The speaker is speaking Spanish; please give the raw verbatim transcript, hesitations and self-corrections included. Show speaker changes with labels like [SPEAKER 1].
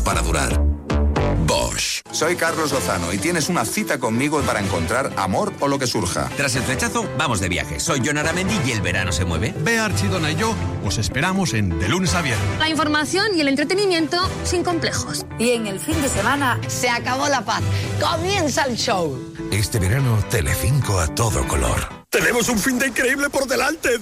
[SPEAKER 1] para durar. Bosch.
[SPEAKER 2] Soy Carlos Lozano y tienes una cita conmigo para encontrar amor o lo que surja.
[SPEAKER 3] Tras el flechazo, vamos de viaje. Soy Jon Aramendi y el verano se mueve.
[SPEAKER 4] Bea Archidona y yo os esperamos en De Lunes a Viernes.
[SPEAKER 5] La información y el entretenimiento sin complejos.
[SPEAKER 6] Y en el fin de semana
[SPEAKER 7] se acabó la paz. Comienza el show.
[SPEAKER 1] Este verano, Telecinco a todo color.
[SPEAKER 8] Tenemos un fin de increíble por delante.